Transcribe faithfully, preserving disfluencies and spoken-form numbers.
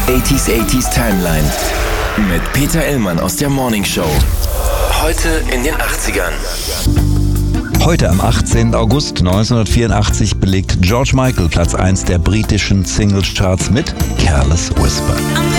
achtziger achtziger Timeline mit Peter Illmann aus der Morning Show. Heute in den achtzigern. Heute am achtzehnten August neunzehnhundertvierundachtzig belegt George Michael Platz eins der britischen Singles-Charts mit Careless Whisper.